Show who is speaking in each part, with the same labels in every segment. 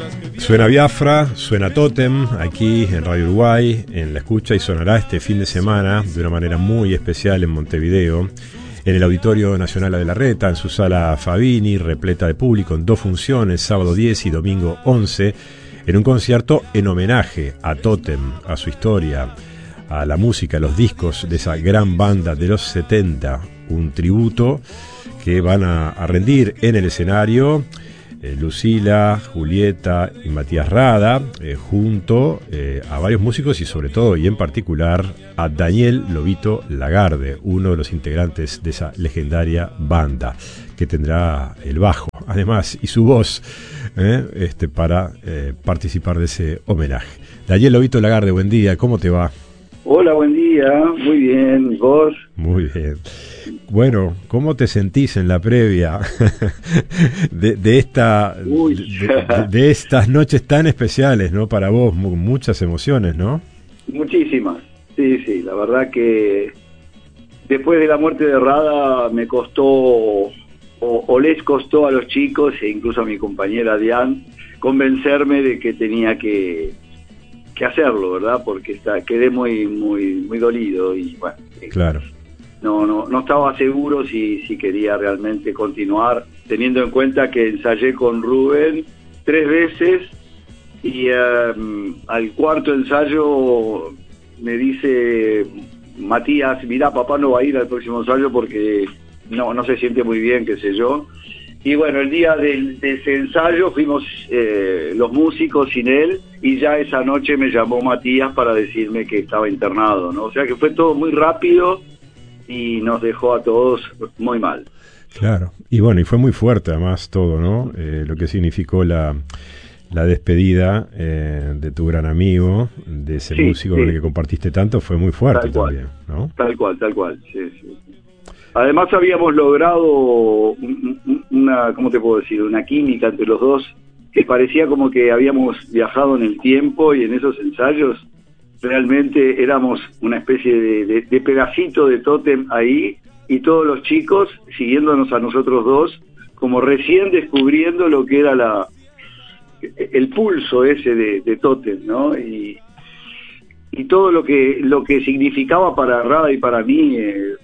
Speaker 1: Suena Biafra, suena Totem, aquí en Radio Uruguay, en La Escucha, y sonará este fin de semana de una manera muy especial en Montevideo, en el Auditorio Nacional de la Reta, en su sala Fabini, repleta de público, en 2 funciones, sábado 10 y domingo 11, en un concierto en homenaje a Totem, a su historia, a la música, a los discos de esa gran banda de los 70, un tributo que van a rendir en el escenario Lucila, Julieta y Matías Rada, junto a varios músicos y sobre todo y en particular a Daniel Lobito Lagarde, uno de los integrantes de esa legendaria banda, que tendrá el bajo, además, y su voz para participar de ese homenaje. Daniel Lobito Lagarde, buen día, ¿cómo te va?
Speaker 2: Hola, buen día, muy bien, ¿vos?
Speaker 1: Muy bien. Bueno, ¿cómo te sentís en la previa de estas noches tan especiales, ¿no? Para vos, muchas emociones, ¿no?
Speaker 2: Muchísimas, sí, la verdad que después de la muerte de Rada me costó, o les costó a los chicos, e incluso a mi compañera Diane, convencerme de que tenía que hacerlo, ¿verdad? Porque quedé muy dolido y bueno.
Speaker 1: Claro.
Speaker 2: No estaba seguro si quería realmente continuar, teniendo en cuenta que ensayé con Rubén 3 veces y al cuarto ensayo me dice Matías, mirá, papá no va a ir al próximo ensayo porque no se siente muy bien, qué sé yo. Y bueno, el día de ese ensayo fuimos los músicos sin él, y ya esa noche me llamó Matías para decirme que estaba internado, ¿no? O sea que fue todo muy rápido y nos dejó a todos muy mal.
Speaker 1: Claro, y bueno, y fue muy fuerte además todo, ¿no? Lo que significó la despedida de tu gran amigo, de ese músico con el que compartiste tanto, fue muy fuerte también, ¿no? Tal
Speaker 2: cual, sí. Además habíamos logrado una, ¿cómo te puedo decir? Una química entre los dos que parecía como que habíamos viajado en el tiempo, y en esos ensayos realmente éramos una especie de pedacito de Totem ahí, y todos los chicos siguiéndonos a nosotros dos, como recién descubriendo lo que era el pulso ese de Totem, ¿no? Y todo lo que significaba para Rada y para mí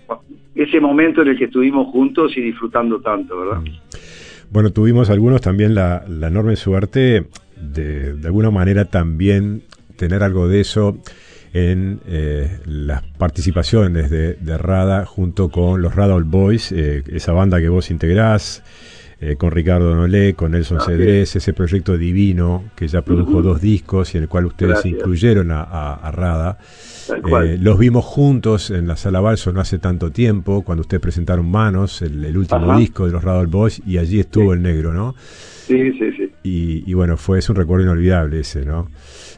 Speaker 2: ese momento en el que estuvimos juntos y disfrutando tanto, ¿verdad?
Speaker 1: Bueno, tuvimos algunos también la enorme suerte de alguna manera también tener algo de eso en las participaciones de Rada junto con los Rada All Boys, esa banda que vos integrás, con Ricardo Nolé, con Nelson Cedrés, ese proyecto divino que ya produjo 2 discos y en el cual ustedes incluyeron a Rada. Los vimos juntos en la Sala Balso no hace tanto tiempo, cuando ustedes presentaron Manos, el último disco de los Rada All Boys, y allí estuvo el negro, ¿no?
Speaker 2: Sí.
Speaker 1: Y bueno, es un recuerdo inolvidable ese, ¿no?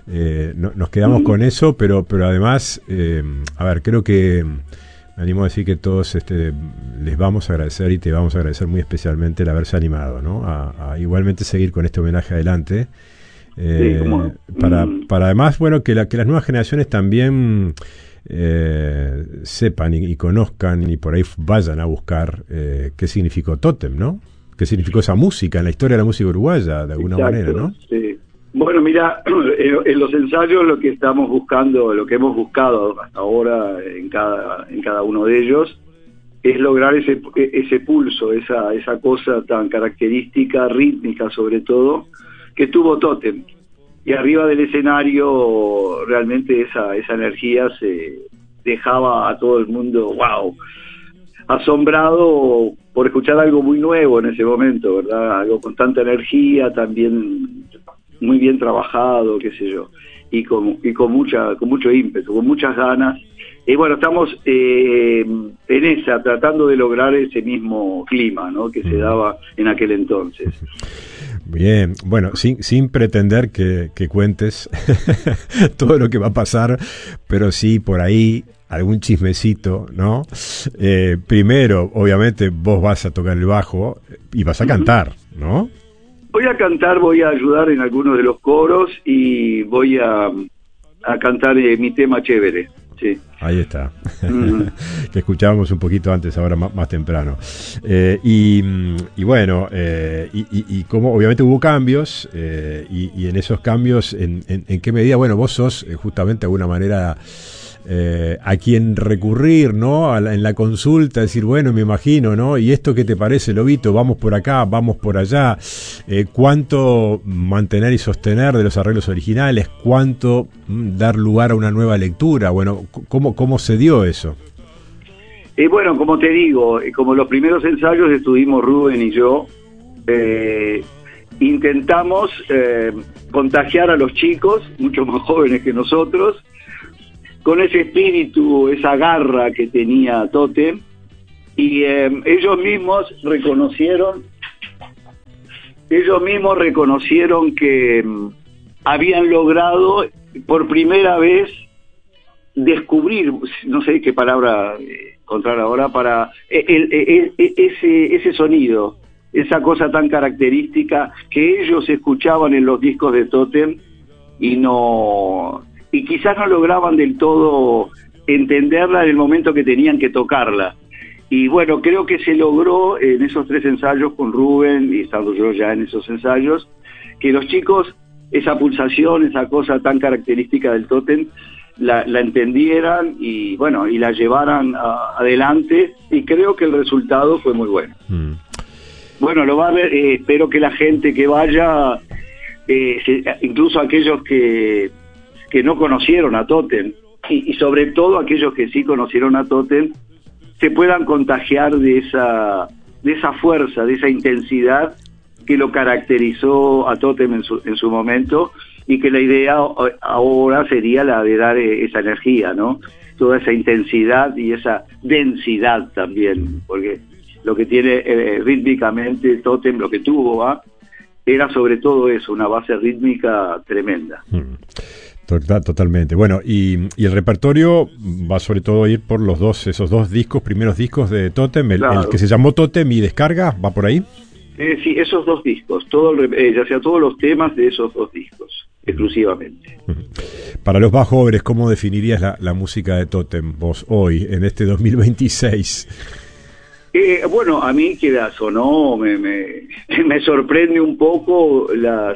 Speaker 1: Nos quedamos con eso, pero además, creo que me animo a decir que todos les vamos a agradecer, y te vamos a agradecer muy especialmente el haberse animado, ¿no? A igualmente seguir con este homenaje adelante. Para además, bueno, que las nuevas generaciones también sepan y conozcan y por ahí vayan a buscar qué significó Totem, ¿no? Qué significó esa música en la historia de la música uruguaya, de alguna manera, ¿no?
Speaker 2: Sí. Bueno, mira, en los ensayos lo que estamos buscando, lo que hemos buscado hasta ahora en cada uno de ellos, es lograr ese pulso, esa cosa tan característica, rítmica sobre todo, que tuvo Totem. Y arriba del escenario realmente esa energía se dejaba a todo el mundo, wow, asombrado por escuchar algo muy nuevo en ese momento, ¿verdad? Algo con tanta energía, también muy bien trabajado, qué sé yo, y con mucho ímpetu, con muchas ganas. Y bueno, estamos en tratando de lograr ese mismo clima, ¿no? Que se daba en aquel entonces.
Speaker 1: Bien, bueno, sin pretender que cuentes todo lo que va a pasar, pero sí por ahí algún chismecito, ¿no? Primero, obviamente, vos vas a tocar el bajo y vas a cantar, ¿no?
Speaker 2: Voy a cantar, voy a ayudar en algunos de los coros y voy a cantar mi tema Chévere, sí.
Speaker 1: Ahí está. que escuchábamos un poquito antes, ahora más temprano. Y bueno, y como obviamente hubo cambios, y en esos cambios, ¿en qué medida, bueno, vos sos justamente de alguna manera a quien recurrir, ¿no? En la consulta, decir, bueno, me imagino, ¿no? ¿Y esto qué te parece, Lobito? Vamos por acá, vamos por allá. ¿Cuánto mantener y sostener de los arreglos originales? ¿Cuánto dar lugar a una nueva lectura? Bueno, ¿cómo se dio eso?
Speaker 2: Bueno, como te digo, como los primeros ensayos estuvimos Rubén y yo, intentamos contagiar a los chicos, mucho más jóvenes que nosotros, con ese espíritu, esa garra que tenía Tótem, y ellos mismos reconocieron que habían logrado por primera vez descubrir, no sé qué palabra encontrar ahora, para ese sonido, esa cosa tan característica que ellos escuchaban en los discos de Tótem y quizás no lograban del todo entenderla en el momento que tenían que tocarla. Y bueno, creo que se logró en esos 3 ensayos con Rubén, y estando yo ya en esos ensayos, que los chicos, esa pulsación, esa cosa tan característica del Tótem, la entendieran y bueno, y la llevaran adelante, y creo que el resultado fue muy bueno. Bueno, lo va a ver, espero que la gente que vaya, incluso aquellos que no conocieron a Tótem, y sobre todo aquellos que sí conocieron a Tótem, se puedan contagiar de esa fuerza, de esa intensidad que lo caracterizó a Tótem en su momento, y que la idea ahora sería la de dar esa energía, ¿no? Toda esa intensidad y esa densidad también, porque lo que tiene rítmicamente Tótem, lo que tuvo, era sobre todo eso, una base rítmica tremenda.
Speaker 1: Totalmente. Bueno, y el repertorio va sobre todo a ir por esos dos discos, primeros discos de Tótem, claro. El que se llamó Tótem y Descarga, ¿va por ahí?
Speaker 2: Sí, esos 2 discos, ya sea todos los temas de esos 2 discos, exclusivamente.
Speaker 1: Para los más jóvenes, ¿cómo definirías la música de Tótem vos hoy, en este 2026?
Speaker 2: Bueno, a mí que la sonó, me sorprende un poco la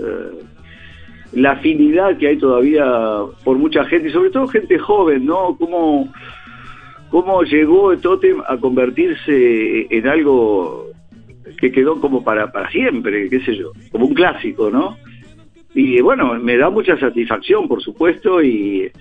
Speaker 2: afinidad que hay todavía por mucha gente, y sobre todo gente joven, ¿no? Cómo llegó Tótem a convertirse en algo que quedó como para siempre, qué sé yo, como un clásico, ¿no? Y bueno, me da mucha satisfacción, por supuesto, y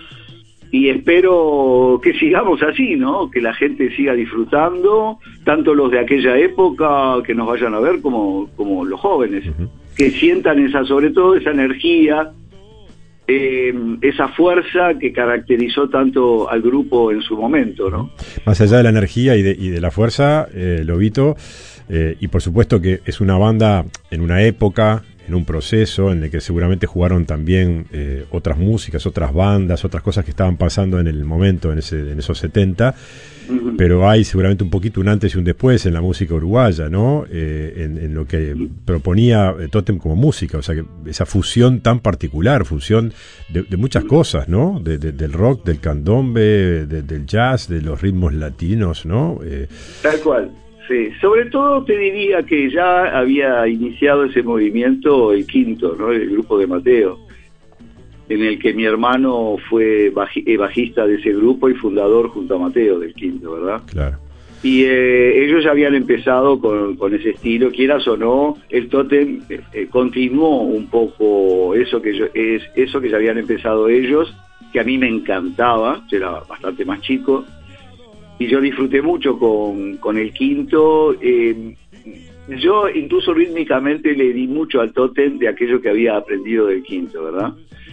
Speaker 2: espero que sigamos así, ¿no? Que la gente siga disfrutando, tanto los de aquella época que nos vayan a ver como los jóvenes, que sientan sobre todo esa energía, esa fuerza que caracterizó tanto al grupo en su momento, ¿no?
Speaker 1: Más allá de la energía y de la fuerza, Lobito, y por supuesto que es una banda en una época, en un proceso en el que seguramente jugaron también otras músicas, otras bandas, otras cosas que estaban pasando en el momento, en esos 70, pero hay seguramente un poquito un antes y un después en la música uruguaya, ¿no? En lo que proponía Tótem como música, o sea, que esa fusión tan particular, fusión de muchas cosas, ¿no? Del rock, del candombe, del jazz, de los ritmos latinos, ¿no?
Speaker 2: Tal cual. Sí, sobre todo te diría que ya había iniciado ese movimiento el Quinto, ¿no? El grupo de Mateo, en el que mi hermano fue bajista de ese grupo y fundador junto a Mateo del Quinto, ¿verdad?
Speaker 1: Claro.
Speaker 2: Y ellos ya habían empezado con ese estilo, quieras o no, el Tótem continuó un poco eso que ya habían empezado ellos, que a mí me encantaba, yo era bastante más chico, y yo disfruté mucho con el Quinto. Yo incluso rítmicamente le di mucho al Tótem de aquello que había aprendido del Quinto, ¿verdad?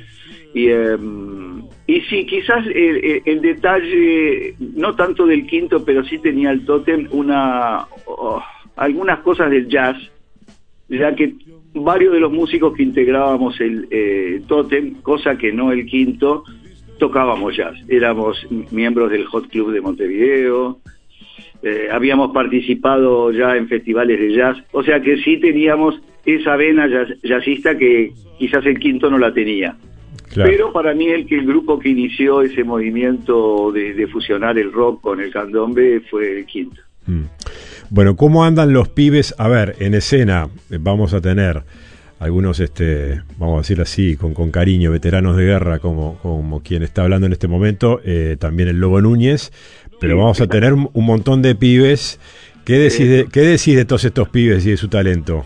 Speaker 2: Y sí, quizás el detalle, no tanto del Quinto, pero sí tenía el Tótem algunas cosas del jazz, ya que varios de los músicos que integrábamos el Tótem, cosa que no el Quinto, tocábamos jazz. Éramos miembros del Hot Club de Montevideo, habíamos participado ya en festivales de jazz, o sea que sí teníamos esa vena jazzista que quizás el Quinto no la tenía.
Speaker 1: Claro.
Speaker 2: Pero para mí el grupo que inició ese movimiento de fusionar el rock con el candombe fue el Quinto.
Speaker 1: Bueno, ¿cómo andan los pibes? A ver, en escena vamos a tener algunos, vamos a decir así, con cariño, veteranos de guerra, como quien está hablando en este momento, también el Lobo Núñez, pero vamos a tener un montón de pibes. ¿Qué decís de todos estos pibes y de su talento?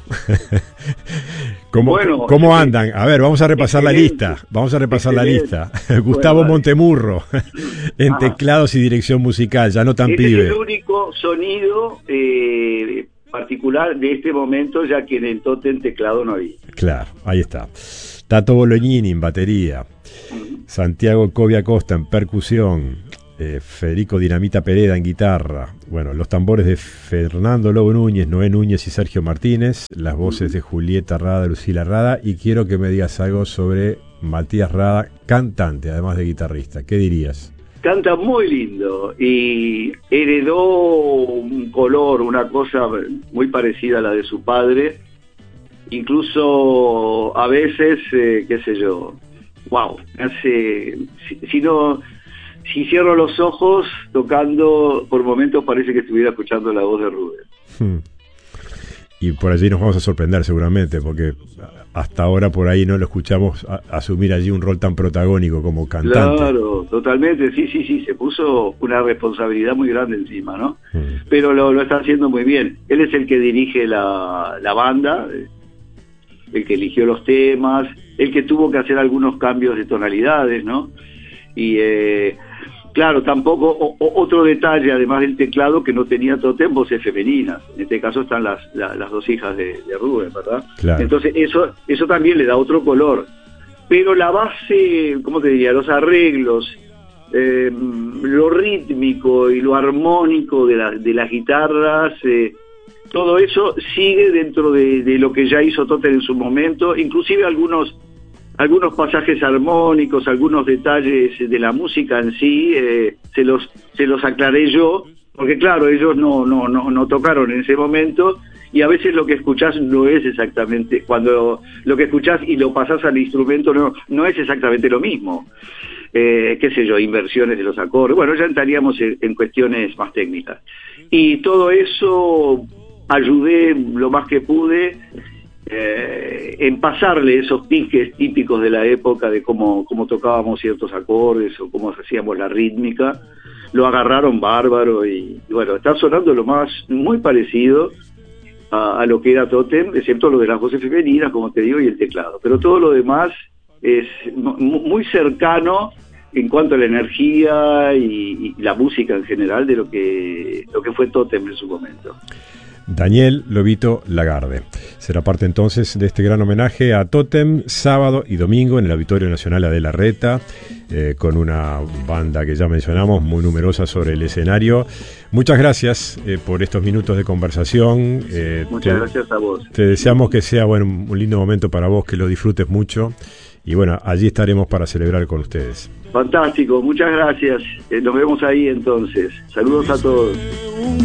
Speaker 1: ¿Cómo andan? A ver, vamos a repasar la lista. Gustavo Montemurro, en teclados y dirección musical, ya no tan pibe.
Speaker 2: Es el único sonido particular de este momento, ya que en el Tótem teclado no había.
Speaker 1: Claro, ahí está. Tato Bolognini en batería, Santiago Cobia Costa en percusión, Federico Dinamita Pereda en guitarra, bueno, los tambores de Fernando Lobo Núñez, Noé Núñez y Sergio Martínez, las voces de Julieta Rada, Lucila Rada, y quiero que me digas algo sobre Matías Rada, cantante, además de guitarrista. ¿Qué dirías?
Speaker 2: Canta muy lindo y heredó un color, una cosa muy parecida a la de su padre, incluso a veces, qué sé yo, wow, si cierro los ojos tocando, por momentos parece que estuviera escuchando la voz de Rubén.
Speaker 1: Y por allí nos vamos a sorprender seguramente, porque hasta ahora por ahí no lo escuchamos asumir allí un rol tan protagónico como cantante.
Speaker 2: Claro, totalmente, sí, se puso una responsabilidad muy grande encima, ¿no? Pero lo está haciendo muy bien. Él es el que dirige la banda, el que eligió los temas, el que tuvo que hacer algunos cambios de tonalidades, ¿no? Y claro, tampoco, otro detalle, además del teclado, que no tenía Tótem, voces femeninas. En este caso están las dos hijas de Rubén, ¿verdad?
Speaker 1: Claro.
Speaker 2: Entonces eso también le da otro color. Pero la base, ¿cómo te diría? Los arreglos, lo rítmico y lo armónico de las guitarras, todo eso sigue dentro de lo que ya hizo Tótem en su momento, inclusive algunos pasajes armónicos, algunos detalles de la música en sí, se los aclaré yo, porque claro, ellos no tocaron en ese momento, y a veces lo que escuchás no es exactamente, cuando lo que escuchás y lo pasás al instrumento no es exactamente lo mismo. Qué sé yo, inversiones de los acordes, bueno, ya entraríamos en cuestiones más técnicas. Y todo eso ayudé lo más que pude, en pasarle esos piques típicos de la época de cómo tocábamos ciertos acordes o cómo hacíamos la rítmica. Lo agarraron bárbaro y bueno, está sonando muy parecido a lo que era Tótem, excepto lo de las voces femeninas, como te digo, y el teclado, pero todo lo demás es muy cercano en cuanto a la energía y la música en general de lo que fue Tótem en su momento.
Speaker 1: Daniel Lobito Lagarde será parte entonces de este gran homenaje a Tótem, sábado y domingo en el Auditorio Nacional Adela Reta, con una banda que ya mencionamos muy numerosa sobre el escenario. Muchas gracias por estos minutos de conversación.
Speaker 2: Muchas gracias a vos.
Speaker 1: Te deseamos que sea un lindo momento para vos, que lo disfrutes mucho, y bueno, allí estaremos para celebrar con ustedes.
Speaker 2: Fantástico, muchas gracias. Nos vemos ahí entonces. Saludos a todos.